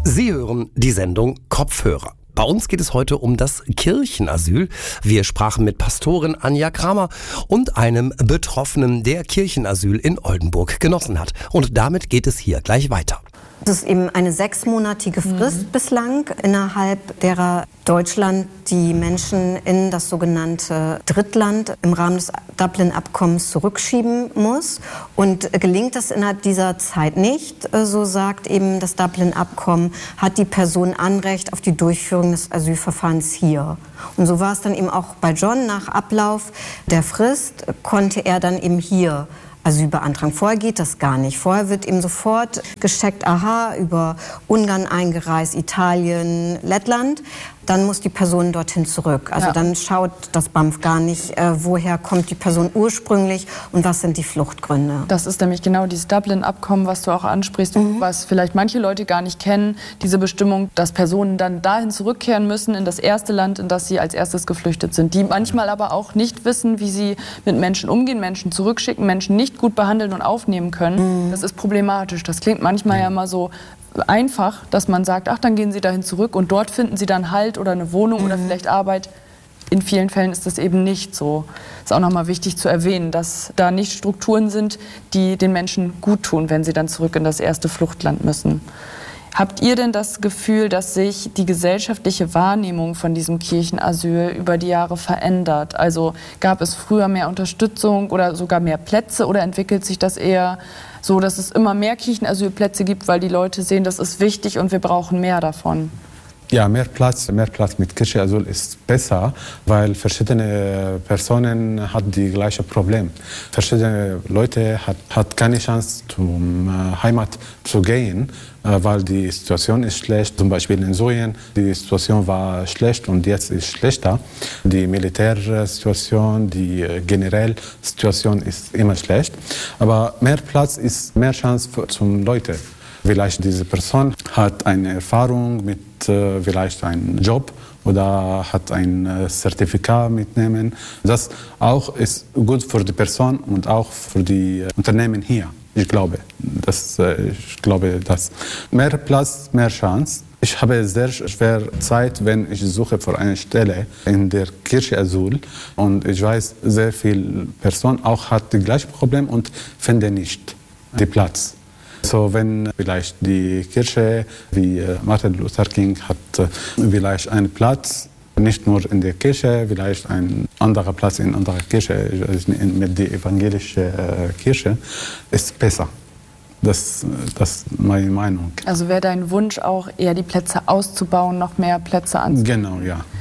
Sie hören die Sendung Kopfhörer. Bei uns geht es heute um das Kirchenasyl. Wir sprachen mit Pastorin Anja Kramer und einem Betroffenen, der Kirchenasyl in Oldenburg genossen hat. Und damit geht es hier gleich weiter. Es ist eben eine 6-monatige Frist bislang, innerhalb derer Deutschland die Menschen in das sogenannte Drittland im Rahmen des Dublin-Abkommens zurückschieben muss. Und gelingt das innerhalb dieser Zeit nicht, so sagt eben das Dublin-Abkommen, hat die Person Anrecht auf die Durchführung des Asylverfahrens hier. Und so war es dann eben auch bei John. Nach Ablauf der Frist konnte er dann eben hier Asyl beantragen. Vorher geht das gar nicht. Vorher wird eben sofort gecheckt, aha, über Ungarn eingereist, Italien, Lettland. Dann muss die Person dorthin zurück. Also dann schaut das BAMF gar nicht, woher kommt die Person ursprünglich und was sind die Fluchtgründe. Das ist nämlich genau dieses Dublin-Abkommen, was du auch ansprichst, was vielleicht manche Leute gar nicht kennen. Diese Bestimmung, dass Personen dann dahin zurückkehren müssen, in das erste Land, in das sie als erstes geflüchtet sind. Die manchmal aber auch nicht wissen, wie sie mit Menschen umgehen, Menschen zurückschicken, Menschen nicht gut behandeln und aufnehmen können. Das ist problematisch. Das klingt manchmal ja immer so einfach, dass man sagt, ach, dann gehen Sie dahin zurück und dort finden Sie dann Halt oder eine Wohnung oder vielleicht Arbeit. In vielen Fällen ist das eben nicht so. Ist auch nochmal wichtig zu erwähnen, dass da nicht Strukturen sind, die den Menschen gut tun, wenn sie dann zurück in das erste Fluchtland müssen. Habt ihr denn das Gefühl, dass sich die gesellschaftliche Wahrnehmung von diesem Kirchenasyl über die Jahre verändert? Also gab es früher mehr Unterstützung oder sogar mehr Plätze oder entwickelt sich das eher so, dass es immer mehr Kirchenasylplätze gibt, weil die Leute sehen, das ist wichtig und wir brauchen mehr davon? Ja, mehr Platz mit Kirchenasyl ist besser, weil verschiedene Personen haben die gleiche Problem. Verschiedene Leute hat keine Chance, zum Heimat zu gehen, weil die Situation ist schlecht. Zum Beispiel in Syrien, die Situation war schlecht und jetzt ist schlechter. Die Militärsituation, die generelle Situation ist immer schlecht. Aber mehr Platz ist mehr Chance zum Leute. Vielleicht diese Person hat eine Erfahrung mit vielleicht einem Job oder hat ein Zertifikat mitnehmen. Das auch ist gut für die Person und auch für die Unternehmen hier. Ich glaube, dass mehr Platz, mehr Chance. Ich habe sehr schwer Zeit, wenn ich suche für eine Stelle in der Kirchenasyl und ich weiß, sehr viele Personen auch hat das gleiche Problem und finden nicht den Platz. So, wenn vielleicht die Kirche wie Martin Luther King hat vielleicht einen Platz, nicht nur in der Kirche, vielleicht ein anderer Platz in anderer Kirche, mit der evangelischen Kirche, ist besser. Das ist meine Meinung. Also wäre dein Wunsch auch eher die Plätze auszubauen, noch mehr Plätze anzubieten? Genau, ja.